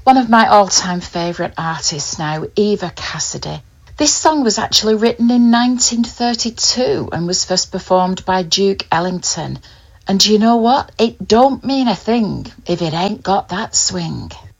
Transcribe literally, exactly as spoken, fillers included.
One of my all-time favourite artists now, Eva Cassidy. This song was actually written in nineteen thirty-two and was first performed by Duke Ellington. And do you know what? It don't mean a thing if it ain't got that swing.